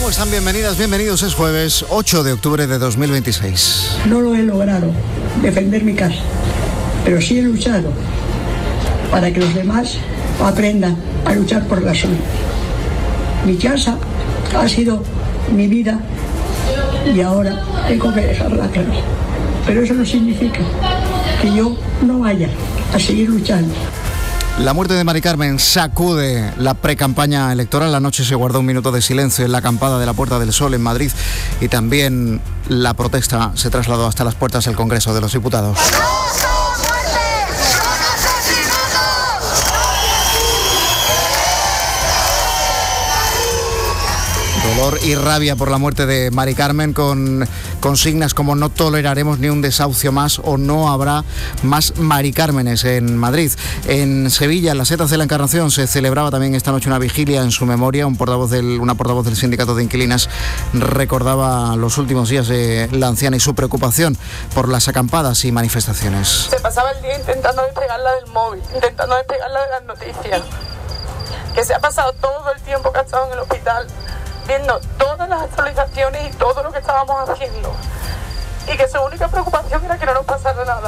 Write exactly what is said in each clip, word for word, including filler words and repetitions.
¿Cómo están? Bienvenidas, bienvenidos. Es jueves ocho de octubre de dos mil veintiséis. No lo he logrado, defender mi casa, pero sí he luchado para que los demás aprendan a luchar por la suya. Mi casa ha sido mi vida y ahora tengo que dejarla clara. Pero eso no significa que yo no vaya a seguir luchando. La muerte de Mari Carmen sacude la precampaña electoral. Anoche se guardó un minuto de silencio en la acampada de la Puerta del Sol en Madrid y también la protesta se trasladó hasta las puertas del Congreso de los Diputados. Dolor y rabia por la muerte de Mari Carmen, con consignas como no toleraremos ni un desahucio más o no habrá más Mari Cármenes en Madrid. En Sevilla, en las Setas de la Encarnación, se celebraba también esta noche una vigilia en su memoria. Un portavoz del, una portavoz del Sindicato de Inquilinas recordaba los últimos días de la anciana y su preocupación por las acampadas y manifestaciones. Se pasaba el día intentando despegarla del móvil, intentando despegarla de las noticias. Que se ha pasado todo el tiempo que ha estado en el hospital viendo todas las actualizaciones y todo lo que estábamos haciendo, y que su única preocupación era que no nos pasara nada,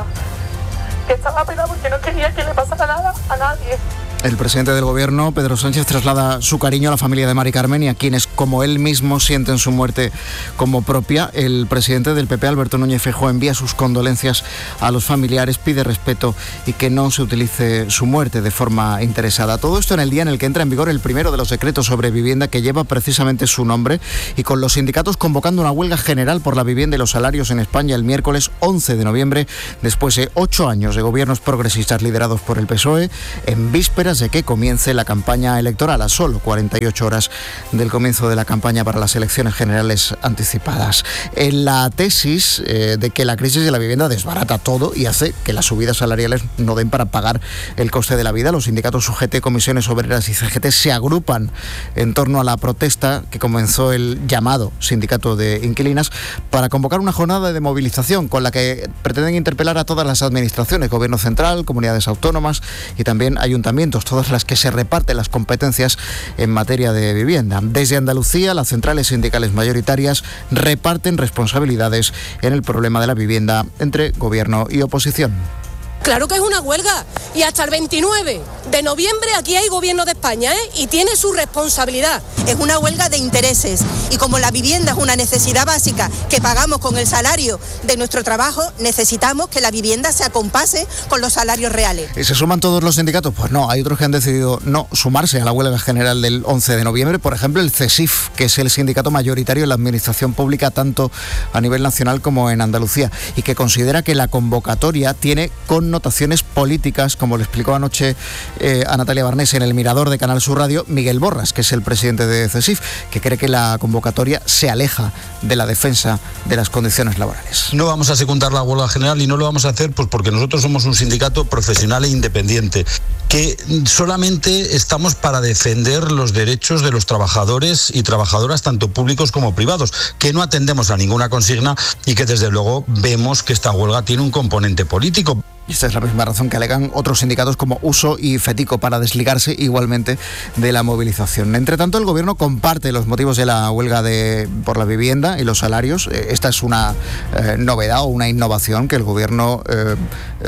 que estaba pena porque no quería que le pasara nada a nadie. El presidente del Gobierno, Pedro Sánchez, traslada su cariño a la familia de Mari Carmen y a quienes, como él mismo, sienten su muerte como propia. El presidente del P P, Alberto Núñez Feijóo, envía sus condolencias a los familiares, pide respeto y que no se utilice su muerte de forma interesada. Todo esto en el día en el que entra en vigor el primero de los decretos sobre vivienda, que lleva precisamente su nombre, y con los sindicatos convocando una huelga general por la vivienda y los salarios en España el miércoles once de noviembre, después de ocho años de gobiernos progresistas liderados por el P S O E, en vísperas de que comience la campaña electoral, a solo cuarenta y ocho horas del comienzo de la campaña para las elecciones generales anticipadas. En la tesis eh, de que la crisis de la vivienda desbarata todo y hace que las subidas salariales no den para pagar el coste de la vida, los sindicatos U G T, Comisiones Obreras y C G T se agrupan en torno a la protesta que comenzó el llamado Sindicato de Inquilinas para convocar una jornada de movilización con la que pretenden interpelar a todas las administraciones, Gobierno central, comunidades autónomas y también ayuntamientos, todas las que se reparten las competencias en materia de vivienda. Desde Andalucía, las centrales sindicales mayoritarias reparten responsabilidades en el problema de la vivienda entre gobierno y oposición. Claro que es una huelga, y hasta el veintinueve de noviembre aquí hay gobierno de España, ¿eh? Y tiene su responsabilidad. Es una huelga de intereses, y como la vivienda es una necesidad básica que pagamos con el salario de nuestro trabajo, necesitamos que la vivienda se acompase con los salarios reales. ¿Y se suman todos los sindicatos? Pues no, hay otros que han decidido no sumarse a la huelga general del once de noviembre, por ejemplo el CESIF, que es el sindicato mayoritario en la administración pública tanto a nivel nacional como en Andalucía, y que considera que la convocatoria tiene connotaciones políticas, como le explicó anoche eh, a Natalia Barnés en El Mirador de Canal Sur Radio Miguel Borras, que es el presidente de CESIF, que cree que la convocatoria se aleja de la defensa de las condiciones laborales. No vamos a secundar la huelga general y no lo vamos a hacer pues porque nosotros somos un sindicato profesional e independiente, que solamente estamos para defender los derechos de los trabajadores y trabajadoras, tanto públicos como privados, que no atendemos a ninguna consigna y que desde luego vemos que esta huelga tiene un componente político. Y esta es la misma razón que alegan otros sindicatos como Uso y Fetico para desligarse igualmente de la movilización. Entre tanto, el Gobierno comparte los motivos de la huelga de, por la vivienda y los salarios. Esta es una eh, novedad o una innovación, que el Gobierno eh,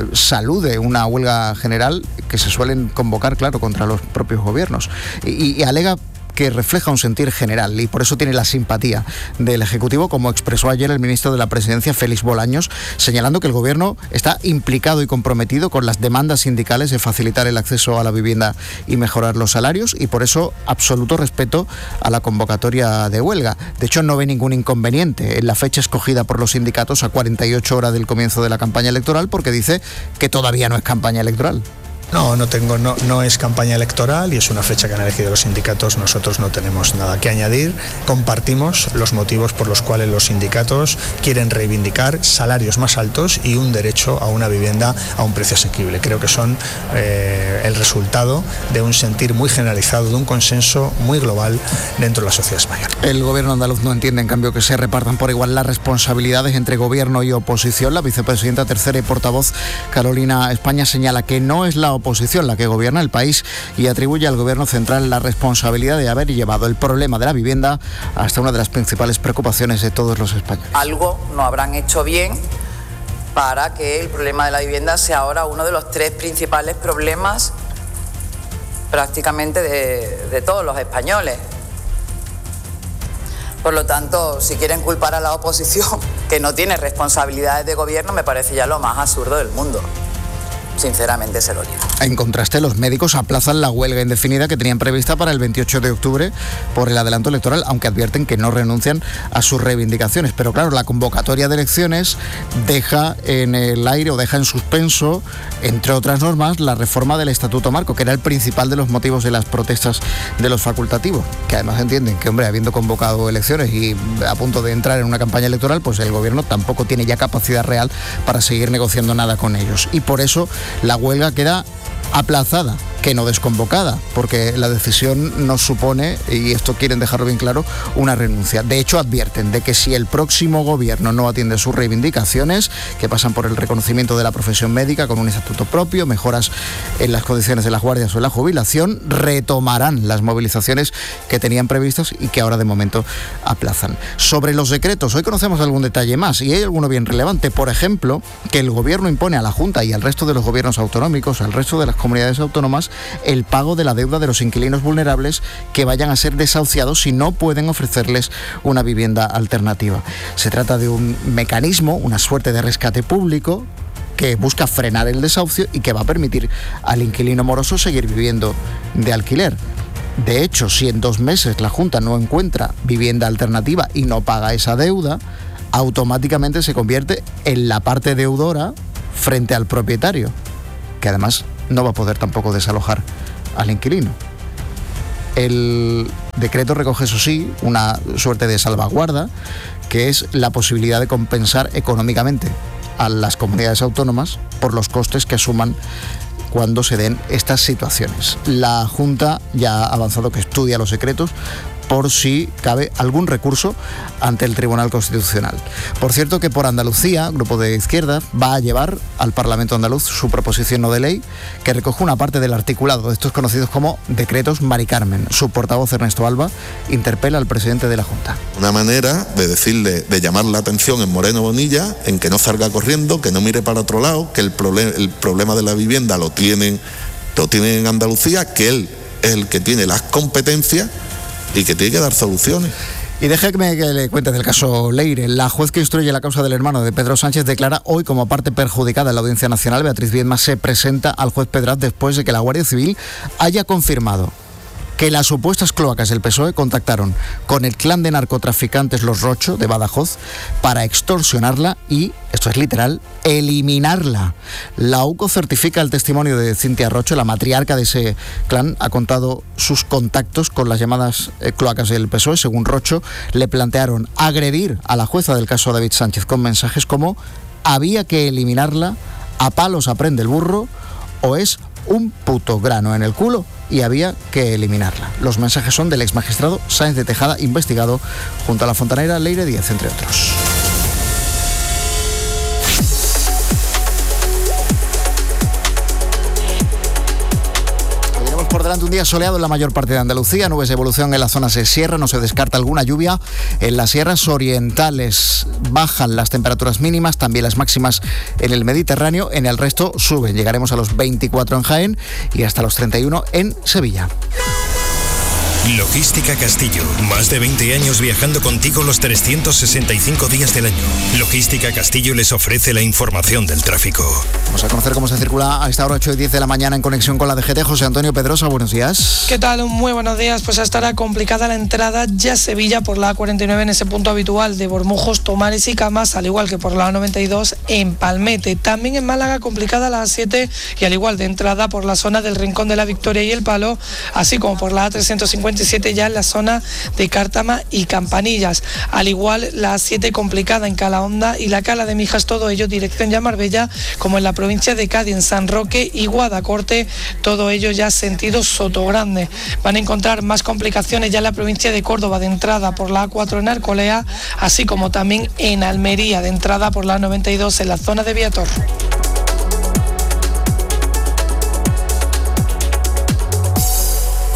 salude una huelga general que se suelen convocar, claro, contra los propios gobiernos. Y, y alega que refleja un sentir general y por eso tiene la simpatía del Ejecutivo, como expresó ayer el ministro de la Presidencia, Félix Bolaños, señalando que el Gobierno está implicado y comprometido con las demandas sindicales de facilitar el acceso a la vivienda y mejorar los salarios, y por eso absoluto respeto a la convocatoria de huelga. De hecho, no ve ningún inconveniente en la fecha escogida por los sindicatos a cuarenta y ocho horas del comienzo de la campaña electoral, porque dice que todavía no es campaña electoral. No, no tengo, no, no es campaña electoral y es una fecha que han elegido los sindicatos. Nosotros no tenemos nada que añadir. Compartimos los motivos por los cuales los sindicatos quieren reivindicar salarios más altos y un derecho a una vivienda a un precio asequible. Creo que son eh, el resultado de un sentir muy generalizado, de un consenso muy global dentro de la sociedad española. El Gobierno andaluz no entiende, en cambio, que se repartan por igual las responsabilidades entre Gobierno y oposición. La vicepresidenta tercera y portavoz, Carolina España, señala que no es la oposición la que gobierna el país y atribuye al Gobierno central la responsabilidad de haber llevado el problema de la vivienda hasta una de las principales preocupaciones de todos los españoles. Algo no habrán hecho bien para que el problema de la vivienda sea ahora uno de los tres principales problemas prácticamente de, de todos los españoles. Por lo tanto, si quieren culpar a la oposición, que no tiene responsabilidades de gobierno, me parece ya lo más absurdo del mundo. Sinceramente se lo digo. En contraste, los médicos aplazan la huelga indefinida que tenían prevista para el veintiocho de octubre por el adelanto electoral, aunque advierten que no renuncian a sus reivindicaciones. Pero claro, la convocatoria de elecciones deja en el aire o deja en suspenso, entre otras normas, la reforma del Estatuto Marco, que era el principal de los motivos de las protestas de los facultativos, que además entienden que, hombre, habiendo convocado elecciones y a punto de entrar en una campaña electoral, pues el gobierno tampoco tiene ya capacidad real para seguir negociando nada con ellos. Y por eso la huelga queda aplazada, que no desconvocada, porque la decisión no supone, y esto quieren dejarlo bien claro, una renuncia. De hecho, advierten de que si el próximo gobierno no atiende sus reivindicaciones, que pasan por el reconocimiento de la profesión médica con un estatuto propio, mejoras en las condiciones de las guardias o en la jubilación, retomarán las movilizaciones que tenían previstas y que ahora de momento aplazan. Sobre los decretos, hoy conocemos algún detalle más, y hay alguno bien relevante. Por ejemplo, que el gobierno impone a la Junta y al resto de los gobiernos autonómicos, al resto de las comunidades autónomas, el pago de la deuda de los inquilinos vulnerables que vayan a ser desahuciados si no pueden ofrecerles una vivienda alternativa. Se trata de un mecanismo, una suerte de rescate público que busca frenar el desahucio y que va a permitir al inquilino moroso seguir viviendo de alquiler. De hecho, si en dos meses la Junta no encuentra vivienda alternativa y no paga esa deuda, automáticamente se convierte en la parte deudora frente al propietario, que además no va a poder tampoco desalojar al inquilino. El decreto recoge, eso sí, una suerte de salvaguarda, que es la posibilidad de compensar económicamente a las comunidades autónomas por los costes que asuman cuando se den estas situaciones. La Junta ya ha avanzado que estudia los decretos por si cabe algún recurso ante el Tribunal Constitucional. Por cierto que por Andalucía, Grupo de Izquierda, va a llevar al Parlamento andaluz su proposición no de ley que recoge una parte del articulado de estos conocidos como decretos Mari Carmen. Su portavoz, Ernesto Alba, interpela al presidente de la Junta. Una manera de decirle, de llamar la atención en Moreno Bonilla, en que no salga corriendo, que no mire para otro lado, que el, problem, el problema de la vivienda lo tienen, lo tienen en Andalucía, que él es el que tiene las competencias y que tiene que dar soluciones. Y déjeme que le cuente del caso Leire. La juez que instruye la causa del hermano de Pedro Sánchez declara hoy como parte perjudicada en la Audiencia Nacional. Beatriz Viedma se presenta al juez Pedraz después de que la Guardia Civil haya confirmado que las supuestas cloacas del P S O E contactaron con el clan de narcotraficantes Los Rocho de Badajoz para extorsionarla y, esto es literal, eliminarla. La U C O certifica el testimonio de Cintia Rocho, la matriarca de ese clan, ha contado sus contactos con las llamadas eh, cloacas del P S O E. Según Rocho, le plantearon agredir a la jueza del caso David Sánchez con mensajes como había que eliminarla, a palos aprende el burro o es un puto grano en el culo y había que eliminarla. Los mensajes son del ex magistrado Sáenz de Tejada, investigado junto a la fontanera Leire Díez, entre otros. Por delante un día soleado en la mayor parte de Andalucía, nubes de evolución en la zona de sierra, no se descarta alguna lluvia. En las sierras orientales bajan las temperaturas mínimas, también las máximas en el Mediterráneo, en el resto suben, llegaremos a los veinticuatro en Jaén y hasta los treinta y uno en Sevilla. Logística Castillo, más de veinte años viajando contigo los trescientos sesenta y cinco días del año. Logística Castillo les ofrece la información del tráfico. Vamos a conocer cómo se circula a esta hora ocho y diez de la mañana en conexión con la D G T. José Antonio Pedrosa, buenos días. ¿Qué tal? Muy buenos días. Pues estará complicada la entrada ya a Sevilla por la A cuarenta y nueve en ese punto habitual de Bormujos, Tomares y Camas, al igual que por la A noventa y dos en Palmete. También en Málaga complicada la A siete y al igual de entrada por la zona del Rincón de la Victoria y El Palo, así como por la A trescientos cincuenta y siete ya en la zona de Cártama y Campanillas. Al igual la A siete complicada en Calahonda y la Cala de Mijas, todo ello dirección ya Marbella, como en la provincia de Cádiz, en San Roque y Guadacorte, todo ello ya sentido Sotogrande. Van a encontrar más complicaciones ya en la provincia de Córdoba de entrada por la A cuatro en Arcolea, así como también en Almería de entrada por la A noventa y dos en la zona de Viator.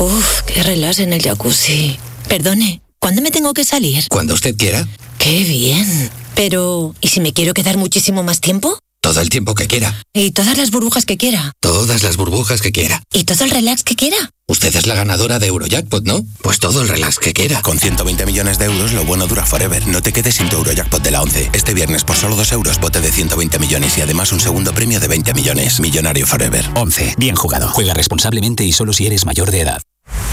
Uf, qué relax en el jacuzzi. Perdone, ¿cuándo me tengo que salir? Cuando usted quiera. ¡Qué bien! Pero, ¿y si me quiero quedar muchísimo más tiempo? Todo el tiempo que quiera. ¿Y todas las burbujas que quiera? Todas las burbujas que quiera. ¿Y todo el relax que quiera? Usted es la ganadora de Eurojackpot, ¿no? Pues todo el relax que quiera. Con ciento veinte millones de euros, lo bueno dura forever. No te quedes sin tu Eurojackpot de la once. Este viernes, por solo dos euros, bote de ciento veinte millones y además un segundo premio de veinte millones. Millonario forever. once. Bien jugado. Juega responsablemente y solo si eres mayor de edad.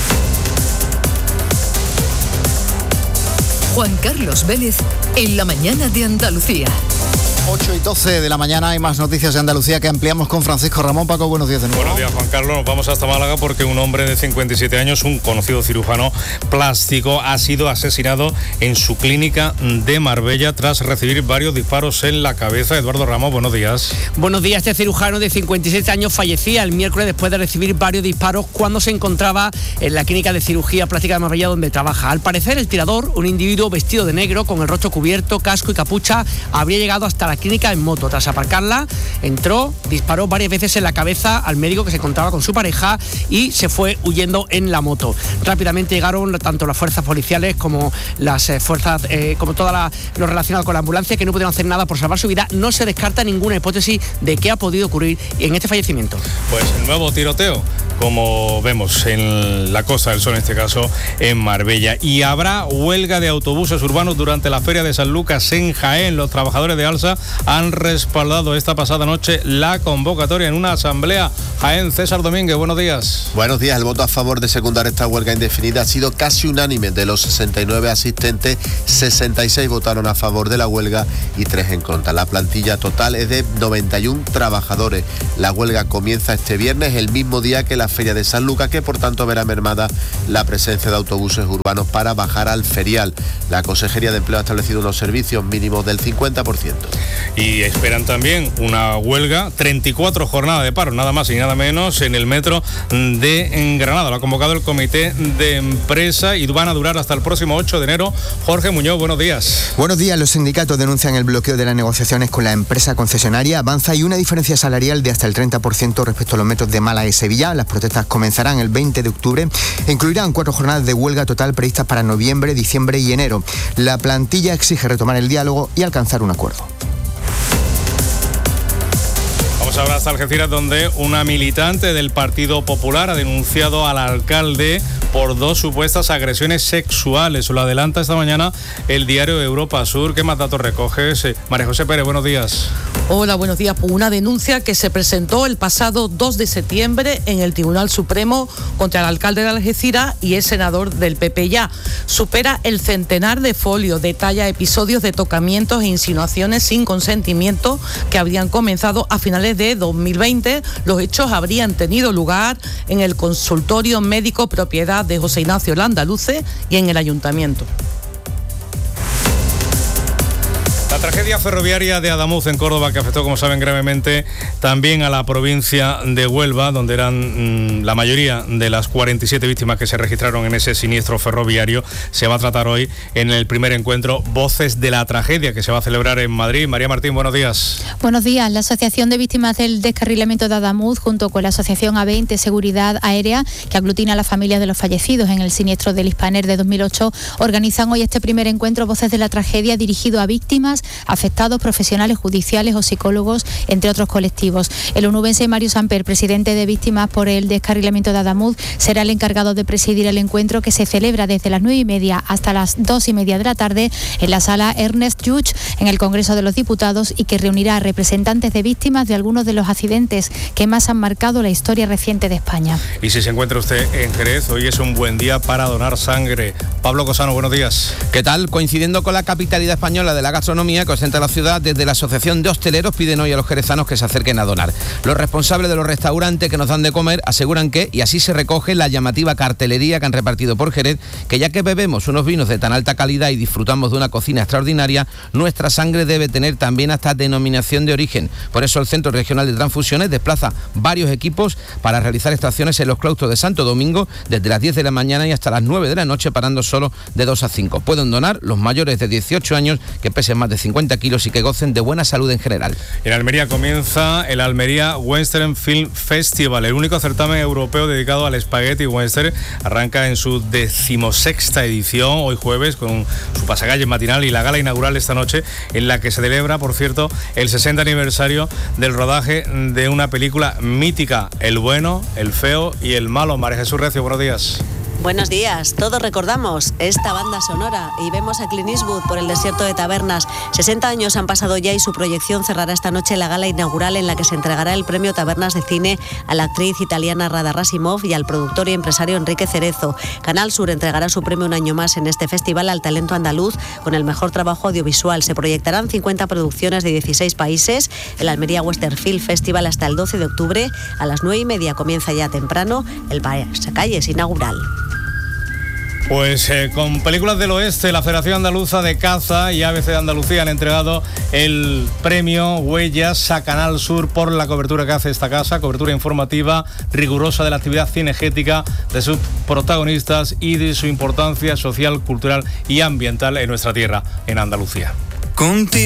Juan Carlos Vélez, en la mañana de Andalucía. ocho y doce de la mañana, hay más noticias de Andalucía que ampliamos con Francisco Ramón. Paco, buenos días de nuevo. Buenos días, Juan Carlos. Nos vamos hasta Málaga porque un hombre de cincuenta y siete años, un conocido cirujano plástico, ha sido asesinado en su clínica de Marbella tras recibir varios disparos en la cabeza. Eduardo Ramos, buenos días. Buenos días. Este cirujano de cincuenta y siete años fallecía el miércoles después de recibir varios disparos cuando se encontraba en la clínica de cirugía plástica de Marbella donde trabaja. Al parecer, el tirador, un individuo vestido de negro con el rostro cubierto, casco y capucha, habría llegado hasta la clínica en moto. Tras aparcarla, entró, disparó varias veces en la cabeza al médico que se encontraba con su pareja y se fue huyendo en la moto. Rápidamente llegaron tanto las fuerzas policiales como las eh, fuerzas, eh, como todo lo relacionado con la ambulancia, que no pudieron hacer nada por salvar su vida. No se descarta ninguna hipótesis de qué ha podido ocurrir en este fallecimiento. Pues el nuevo tiroteo, como vemos en la Costa del Sol, en este caso en Marbella. Y habrá huelga de autobuses urbanos durante la Feria de San Lucas en Jaén. Los trabajadores de Alsa han respaldado esta pasada noche la convocatoria en una asamblea. Jaén, César Domínguez, buenos días. Buenos días. El voto a favor de secundar esta huelga indefinida ha sido casi unánime. De los sesenta y nueve asistentes, sesenta y seis votaron a favor de la huelga y tres en contra. La plantilla total es de noventa y uno trabajadores. La huelga comienza este viernes, el mismo día que la Feria de San Lucas, que por tanto verá mermada la presencia de autobuses urbanos para bajar al ferial. La Consejería de Empleo ha establecido unos servicios mínimos del cincuenta por ciento. Y esperan también una huelga, treinta y cuatro jornadas de paro, nada más y nada menos, en el metro de Granada. Lo ha convocado el comité de empresa y van a durar hasta el próximo ocho de enero. Jorge Muñoz, buenos días. Buenos días. Los sindicatos denuncian el bloqueo de las negociaciones con la empresa concesionaria Avanza y una diferencia salarial de hasta el treinta por ciento respecto a los metros de Málaga y Sevilla. Las protestas comenzarán el veinte de octubre e incluirán cuatro jornadas de huelga total previstas para noviembre, diciembre y enero. La plantilla exige retomar el diálogo y alcanzar un acuerdo. Vamos ahora hasta Algeciras, donde una militante del Partido Popular ha denunciado al alcalde por dos supuestas agresiones sexuales. Lo adelanta esta mañana el diario Europa Sur. ¿Qué más datos recoges? María José Pérez, buenos días. Hola, buenos días. Por una denuncia que se presentó el pasado dos de septiembre en el Tribunal Supremo contra el alcalde de Algeciras y el senador del P P ya. Supera el centenar de folios, detalla episodios de tocamientos e insinuaciones sin consentimiento que habrían comenzado a finales de dos mil veinte. Los hechos habrían tenido lugar en el consultorio médico propiedad de José Ignacio Landaluce y en el ayuntamiento. La tragedia ferroviaria de Adamuz en Córdoba, que afectó, como saben, gravemente también a la provincia de Huelva, donde eran mmm, la mayoría de las cuarenta y siete víctimas que se registraron en ese siniestro ferroviario, se va a tratar hoy en el primer encuentro Voces de la Tragedia, que se va a celebrar en Madrid. María Martín, buenos días. Buenos días. La Asociación de Víctimas del Descarrilamiento de Adamuz, junto con la Asociación A veinte Seguridad Aérea, que aglutina a las familias de los fallecidos en el siniestro del Hispaner de dos mil ocho, organizan hoy este primer encuentro Voces de la Tragedia dirigido a víctimas, afectados, profesionales judiciales o psicólogos, entre otros colectivos. El onubense Mario Samper, presidente de Víctimas por el Descarrilamiento de Adamuz, será el encargado de presidir el encuentro, que se celebra desde las nueve y media hasta las dos y media de la tarde en la sala Ernest Lluch, en el Congreso de los Diputados, y que reunirá a representantes de víctimas de algunos de los accidentes que más han marcado la historia reciente de España. Y si se encuentra usted en Jerez, hoy es un buen día para donar sangre. Pablo Cosano, buenos días. ¿Qué tal? Coincidiendo con la capitalidad española de la gastronomía que ostenta la ciudad, desde la Asociación de Hosteleros piden hoy a los jerezanos que se acerquen a donar. Los responsables de los restaurantes que nos dan de comer aseguran que, y así se recoge la llamativa cartelería que han repartido por Jerez, que ya que bebemos unos vinos de tan alta calidad y disfrutamos de una cocina extraordinaria, nuestra sangre debe tener también hasta denominación de origen. Por eso el Centro Regional de Transfusiones desplaza varios equipos para realizar extracciones en los claustros de Santo Domingo desde las diez de la mañana y hasta las nueve de la noche, parando solo de dos a cinco. Pueden donar los mayores de dieciocho años que pesen más de cinco cincuenta kilos y que gocen de buena salud en general. En Almería comienza el Almería Western Film Festival, el único certamen europeo dedicado al espagueti western. Arranca en su decimosexta edición, hoy jueves, con su pasacalle matinal y la gala inaugural esta noche, en la que se celebra, por cierto, el sesenta aniversario del rodaje de una película mítica, El bueno, el feo y el malo. María Jesús Recio, buenos días. Buenos días, todos recordamos esta banda sonora y vemos a Clint Eastwood por el desierto de Tabernas. sesenta años han pasado ya y su proyección cerrará esta noche la gala inaugural en la que se entregará el premio Tabernas de Cine a la actriz italiana Rada Rasimov y al productor y empresario Enrique Cerezo. Canal Sur entregará su premio un año más en este festival al talento andaluz con el mejor trabajo audiovisual. Se proyectarán cincuenta producciones de dieciséis países. El Almería Western Film Festival hasta el doce de octubre. A las nueve y media comienza ya temprano el pasacalles inaugural. Pues eh, con películas del oeste, la Federación Andaluza de Caza y A B C de Andalucía han entregado el premio Huellas a Canal Sur por la cobertura que hace esta casa, cobertura informativa rigurosa de la actividad cinegética, de sus protagonistas y de su importancia social, cultural y ambiental en nuestra tierra, en Andalucía. Contigo.